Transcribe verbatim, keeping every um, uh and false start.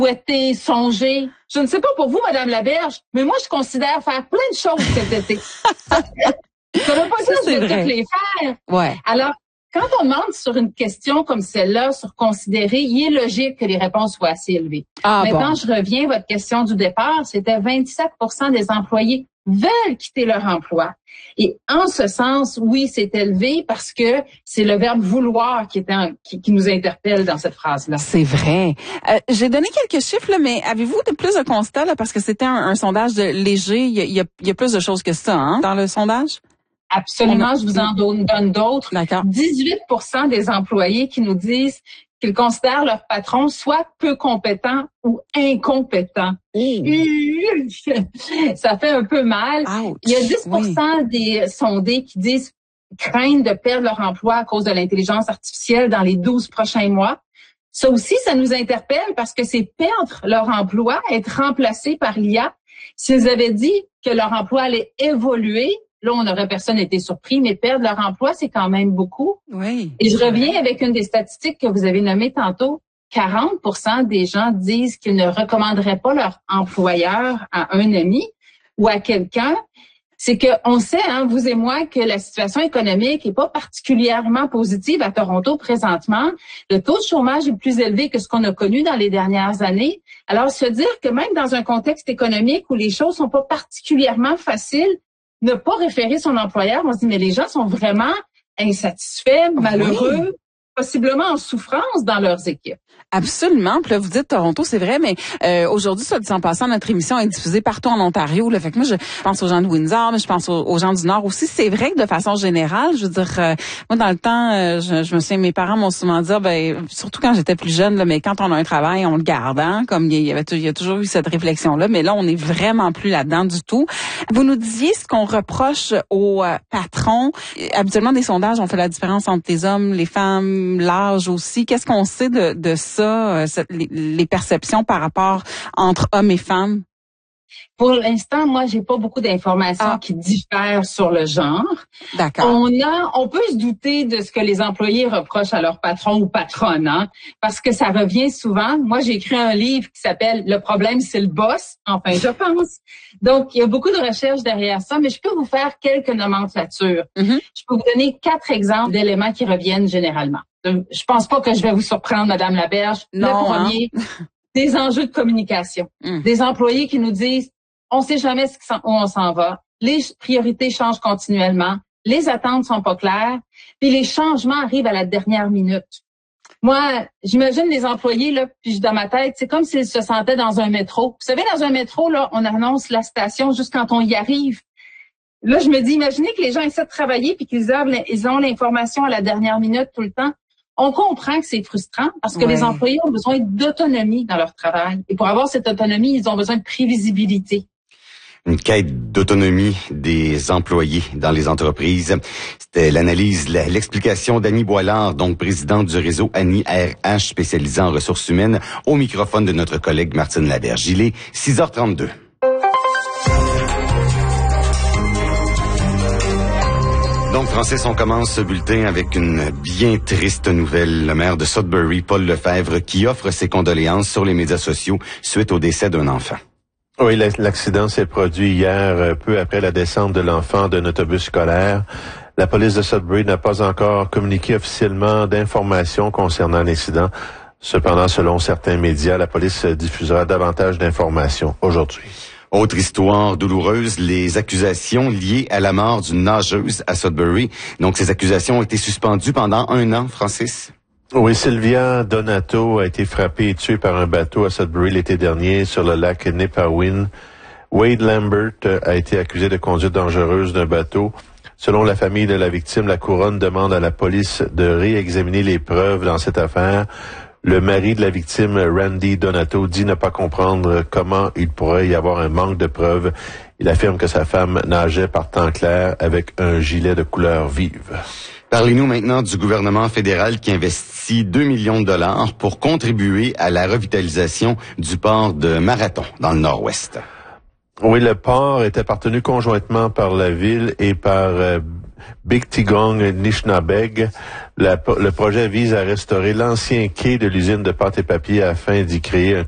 souhaitez, songez. Je ne sais pas pour vous, Madame Laberge, mais moi, je considère faire plein de choses cet été. Ça ne veut pas dire que je vais toutes les faire. Ouais. Alors, quand on demande sur une question comme celle-là, sur considérer, il est logique que les réponses soient assez élevées. Ah, Maintenant, bon. je reviens à votre question du départ. C'était vingt-sept pour cent des employés veulent quitter leur emploi. Et en ce sens, oui, c'est élevé parce que c'est le verbe vouloir qui, est en, qui, qui nous interpelle dans cette phrase-là. C'est vrai. Euh, j'ai donné quelques chiffres, là, mais avez-vous de plus de constats, là, parce que c'était un, un sondage de léger. Il y, a, il, y a, il y a plus de choses que ça, hein, dans le sondage? Absolument, a... je vous en donne, donne d'autres. D'accord. dix-huit pour cent des employés qui nous disent qu'ils considèrent leur patron soit peu compétent ou incompétent. Mmh. Ça fait un peu mal. Ouch. Il y a dix pour cent oui. des sondés qui disent craindre de perdre leur emploi à cause de l'intelligence artificielle dans les douze prochains mois. Ça aussi, ça nous interpelle parce que c'est perdre leur emploi, être remplacé par l'I A. S'ils avaient dit que leur emploi allait évoluer, là, on n'aurait personne été surpris, mais perdre leur emploi, c'est quand même beaucoup. Oui. Et je reviens avec une des statistiques que vous avez nommées tantôt. quarante pour cent des gens disent qu'ils ne recommanderaient pas leur employeur à un ami ou à quelqu'un. C'est que on sait, hein, vous et moi, que la situation économique est pas particulièrement positive à Toronto présentement. Le taux de chômage est plus élevé que ce qu'on a connu dans les dernières années. Alors, se dire que même dans un contexte économique où les choses sont pas particulièrement faciles, ne pas référer son employeur, on se dit, mais les gens sont vraiment insatisfaits, malheureux, oui. possiblement en souffrance dans leurs équipes. Absolument. Puis là, vous dites Toronto, c'est vrai, mais euh, aujourd'hui, ça dit en passant, notre émission est diffusée partout en Ontario. Là, fait que moi, je pense aux gens de Windsor, mais je pense aux, aux gens du Nord aussi. C'est vrai que de façon générale, je veux dire, euh, moi, dans le temps, euh, je, je me souviens, mes parents m'ont souvent dit, ben, surtout quand j'étais plus jeune, là, mais quand on a un travail, on le garde, hein, comme il y avait, il y a toujours eu cette réflexion-là, mais là, on est vraiment plus là-dedans du tout. Vous nous disiez ce qu'on reproche aux euh, patrons. Habituellement, des sondages, on fait la différence entre les hommes, les femmes, l'âge aussi. Qu'est-ce qu'on sait de, de ça? Ça, les, les perceptions par rapport entre hommes et femmes? Pour l'instant, moi, j'ai pas beaucoup d'informations ah. qui diffèrent sur le genre. D'accord. On a, on peut se douter de ce que les employés reprochent à leur patron ou patronne, hein, parce que ça revient souvent. Moi, j'ai écrit un livre qui s'appelle « Le problème, c'est le boss ». Enfin, je pense. Donc, il y a beaucoup de recherches derrière ça, mais je peux vous faire quelques nomenclatures. Mm-hmm. Je peux vous donner quatre exemples d'éléments qui reviennent généralement. Je pense pas que je vais vous surprendre, Madame Laberge. Non, le premier, hein? Des enjeux de communication. Mm. Des employés qui nous disent, on sait jamais où on s'en va. Les priorités changent continuellement. Les attentes sont pas claires. Puis les changements arrivent à la dernière minute. Moi, j'imagine les employés, là, puis dans ma tête, c'est comme s'ils se sentaient dans un métro. Vous savez, dans un métro, là, on annonce la station juste quand on y arrive. Là, je me dis, imaginez que les gens essaient de travailler puis qu'ils ont l'information à la dernière minute tout le temps. On comprend que c'est frustrant parce que ouais. les employés ont besoin d'autonomie dans leur travail. Et pour avoir cette autonomie, ils ont besoin de prévisibilité. Une quête d'autonomie des employés dans les entreprises. C'était l'analyse, l'explication d'Annie Boilard, donc présidente du réseau Annie R H spécialisée en ressources humaines, au microphone de notre collègue Martine Laberge. Il est six heures trente-deux. Donc, Francis, on commence ce bulletin avec une bien triste nouvelle. Le maire de Sudbury, Paul Lefebvre, qui offre ses condoléances sur les médias sociaux suite au décès d'un enfant. Oui, l'accident s'est produit hier, peu après la descente de l'enfant d'un autobus scolaire. La police de Sudbury n'a pas encore communiqué officiellement d'informations concernant l'incident. Cependant, selon certains médias, la police diffusera davantage d'informations aujourd'hui. Autre histoire douloureuse, les accusations liées à la mort d'une nageuse à Sudbury. Donc, ces accusations ont été suspendues pendant un an, Francis? Oui, Sylvia Donato a été frappée et tuée par un bateau à Sudbury l'été dernier sur le lac Nipawin. Wade Lambert a été accusé de conduite dangereuse d'un bateau. Selon la famille de la victime, la couronne demande à la police de réexaminer les preuves dans cette affaire. Le mari de la victime, Randy Donato, dit ne pas comprendre comment il pourrait y avoir un manque de preuves. Il affirme que sa femme nageait par temps clair avec un gilet de couleur vive. Parlez-nous maintenant du gouvernement fédéral qui investit deux millions de dollars pour contribuer à la revitalisation du port de Marathon dans le Nord-Ouest. Oui, le port est appartenu conjointement par la ville et par euh, Bigtigong-Nishnabeg. La, le projet vise à restaurer l'ancien quai de l'usine de pâte et papier afin d'y créer un